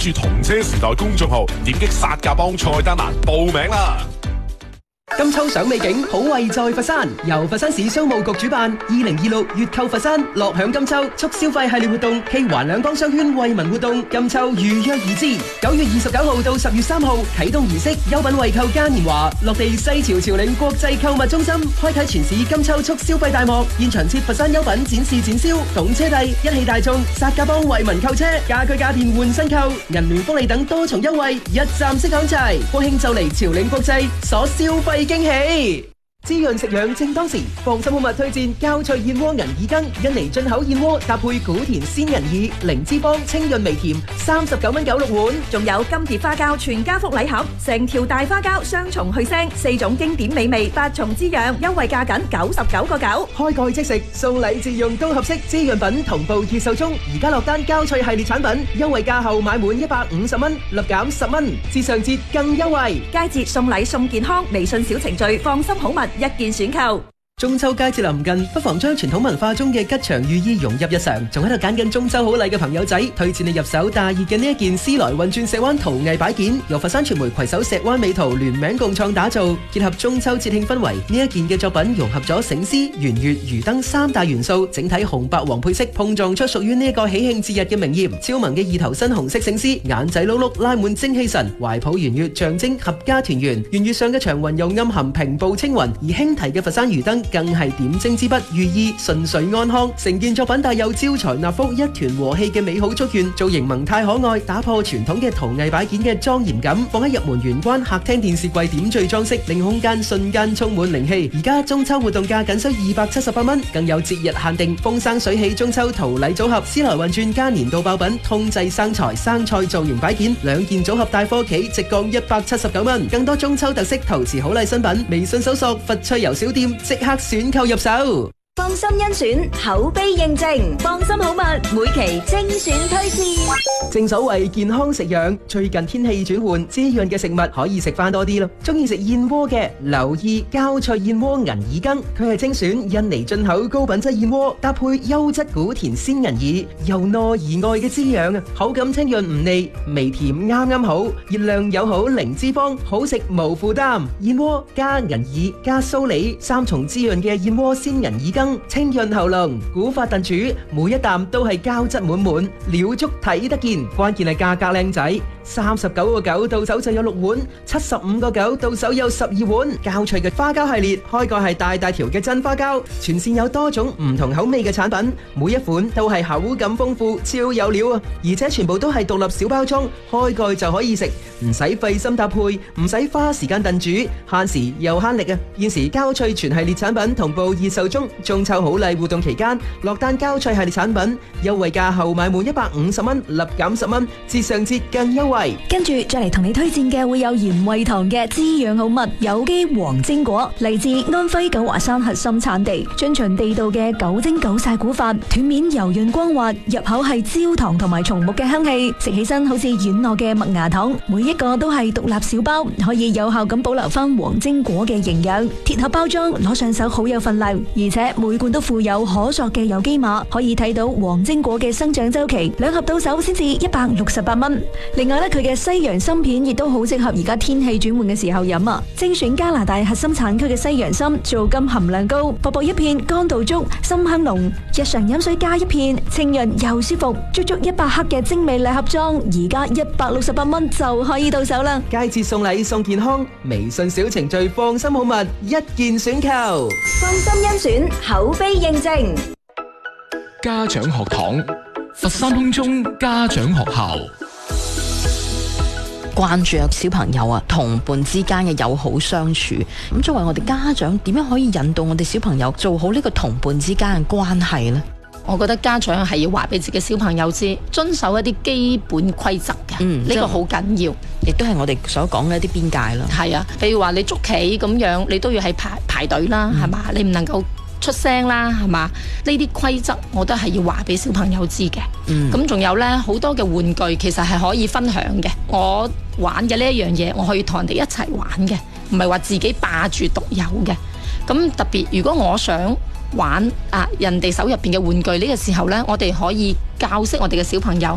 注同車時代公眾號，點擊薩價幫菜單欄報名啦。 金秋賞美景，好惠在佛山。由佛山市商務局主辦，2026粵購佛山，樂享金秋促消費系列活動暨環兩江商圈惠民活動，金秋如約而至。9月29號到10月3號啟動儀式，優品惠購嘉年華落地西樵朝領國際購物中心，開啟全市金秋促消費大幕。現場設佛山優品展示展銷，懂車帝一汽大眾薩價幫惠民購車，家居家電換新購，銀聯福利等多重優惠，一站式享齊。國慶就嚟朝領國際，所消費驚喜。滋潤食養正當時，放心好物推薦膠脆燕窩銀耳羹，印尼進口燕窩搭配古田鮮銀耳，零脂肪清潤微甜，39.96蚊6碗。 仲有金蝶花膠全家福禮盒，成條大花膠雙重去腥，4種經典美味，8重滋養，優惠價僅99.9。 開蓋即食，送禮自用都合適。滋潤品同步熱售中，而家落單膠脆系列產品，優惠價後買滿150蚊，立減10蚊，至上節更優惠。 佳節送禮送健康，微信小程序放心好物一件選購。 中秋佳節臨近，不妨將傳統文化中嘅吉祥寓意融入日常。仲喺度揀緊中秋好禮嘅朋友仔，推薦你入手大熱嘅呢一件絲來運轉石灣陶藝擺件，由佛山傳媒攜手石灣美陶聯名共創打造，結合中秋節慶氛圍。呢一件嘅作品融合咗醒獅、圓月、魚燈3大元素，整體紅白黃配色碰撞出屬於呢一個喜慶節日嘅明豔。超萌嘅二頭身紅色醒獅，眼仔碌碌拉滿精氣神，懷抱圓月象徵合家團圓。圓月上嘅長雲又暗含平步青雲，而輕提嘅佛山魚燈更係點睛之筆，寓意順遂安康。成件作品帶有招財納福、一團和氣嘅美好祝願，造型萌態可愛，打破傳統嘅陶藝擺件嘅莊嚴感，放喺入門玄關客廳電視櫃點綴裝飾，令空間瞬間充滿靈氣。而家中秋活動價僅需278蚊，更有節日限定風生水起中秋陶禮組合，絲來運轉加年度爆品，通濟生財生菜造型擺件2件組合帶貨企，直降179蚊。更多中秋特色陶瓷好禮新品，微信搜索佛趣遊小店，即刻選購入手。 放心甄選，口碑認證，放心好物，每期精選推薦。 正所謂健康食養，最近天氣轉換，滋潤嘅食物可以食翻多啲咯。中意食燕窩嘅，留意膠脆燕窩銀耳羹，佢係精選印尼進口高品質燕窩，搭配優質古田鮮銀耳，由內而外嘅滋養啊，口感清潤唔膩，微甜啱啱好，熱量友好，零脂肪，好食無負擔。燕窩加銀耳加蘇梨3重滋潤嘅燕窩鮮銀耳羹，清潤喉嚨，古法燉煮，每一啖都係膠質滿滿，料足睇得見。關鍵係價格靚仔，39.9到手就有6碗，75.9到手有12碗。膠脆嘅花膠系列，開蓋係大大條嘅真花膠，全線有多種唔同口味嘅產品，每一款都係口感豐富，超有料啊！而且全部都係獨立小包裝，開蓋就可以食，唔使費心搭配，唔使花時間燉煮，慳時又慳力啊！現時膠脆全系列產品同步熱售中，中秋好禮活動期間，落單膠脆系列產品，優惠價後買滿150蚊，立減10蚊，至上節更優惠。 跟住再嚟同你推薦嘅會有鹽惠堂嘅滋養好物有機黃精果，嚟自安徽九華山核心產地，遵循地道嘅9蒸9曬古法，斷面柔潤光滑，入口係焦糖同埋松木嘅香氣，食起身好似軟糯嘅麥芽糖，每一個都係獨立小包，可以有效咁保留翻黃精果嘅營養。鐵盒包裝攞上手好有份量，而且每罐都附有可塑嘅有機碼，可以睇到黃精果嘅生長周期，2盒到手先至168蚊。另外咧，佢嘅西洋參片亦都好適合而家天氣轉換嘅時候飲啊！精選加拿大核心產區嘅西洋參，皂苷含量高，薄薄一片，乾度足，深香濃。日常飲水加一片，清潤又舒服。足足100克嘅精美禮盒裝，而家168蚊就可以到手啦！ 佳節送禮送健康，微信小程序放心好物，一件選購。 放心甄選，口碑認證。 家長學堂，佛山空中家長學校。 關注小朋友啊，同伴之間嘅友好相處。咁作為我哋家長，點樣可以引導我哋小朋友做好呢個同伴之間嘅關係呢？ 我覺得家長係要話俾自己小朋友知，遵守一啲基本規則嘅，呢個好緊要， 亦都係我哋所講嘅一啲邊界啦。 係啊，譬如話你捉棋咁樣，你都要係排隊啦，係嘛？你唔能夠出聲啦，係嘛？呢啲規則我都係要話俾小朋友知嘅。咁仲有呢，好多嘅玩具其實係可以分享嘅。我玩嘅呢一樣嘢，我可以同人哋一齊玩嘅，唔係話自己霸住獨有嘅。咁特別如果我想玩人哋手入邊嘅玩具呢個時候呢，我哋可以教識我哋嘅小朋友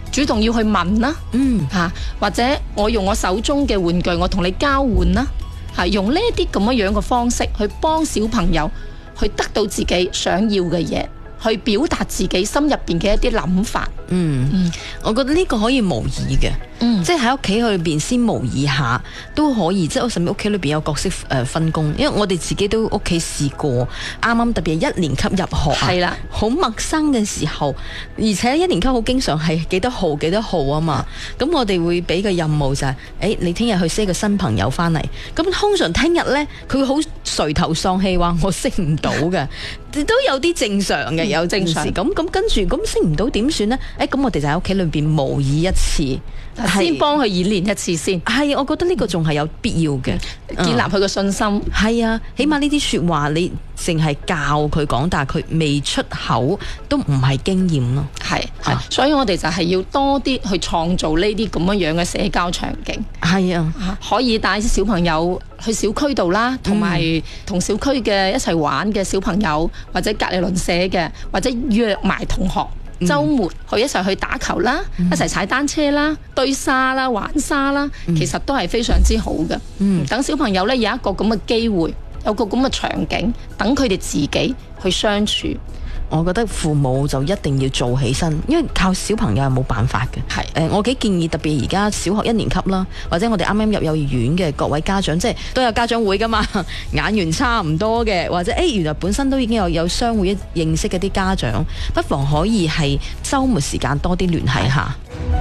主動要去問啦，或者我用我手中嘅玩具，我同你交換啦，用呢啲咁樣嘅方式去幫小朋友去得到自己想要嘅嘢，去表達自己心入邊嘅一啲諗法。 我覺得呢個可以模擬嘅，即係喺屋企裏邊先模擬下都可以，即係我甚至屋企裏邊有角色分工，因為我哋自己都屋企試過，啱啱特別係1年級入學係啦， 好陌生嘅時候，而且1年級好經常係幾多號啊嘛，咁我哋會俾個任務就係，你聽日去識個新朋友翻嚟，咁通常聽日呢，佢會好垂頭喪氣話我識唔到嘅，都有啲正常嘅，有正常咁跟住咁識唔到點算呢？咁我哋就喺屋企裏邊模擬一次， 先幫佢演練一次先。 係，我覺得呢個仲係有必要嘅， 建立佢個信心。 係啊，起碼呢啲說話你淨係教佢講，但係佢未出口都唔係經驗咯。係， 所以我哋就係要多啲去創造呢啲咁樣嘅社交場景。 係啊， 可以帶小朋友去小區度啦，同埋同小區嘅一齊玩嘅小朋友，或者隔離鄰舍嘅，或者約埋同學。週末去一齊去打球啦，一齊踩單車啦，堆沙啦，玩沙啦，其實都係非常之好嘅。等小朋友呢有一個咁嘅機會，有個咁嘅場景，等佢哋自己去相處。 我覺得父母就一定要做起身，因為靠小朋友係冇辦法嘅。我幾建議特別而家小學1年級啦，或者我哋啱啱入幼兒園嘅各位家長，即係都有家長會噶嘛，眼緣差唔多嘅，或者原來本身都已經有商會認識嘅啲家長，不妨可以係週末時間多啲聯繫下。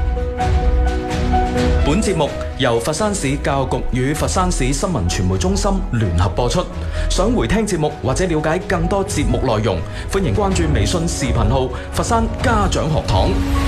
本節目由佛山市教育局與佛山市新聞傳媒中心聯合播出。想回聽節目或者了解更多節目內容，歡迎關注微信視頻號佛山家長學堂。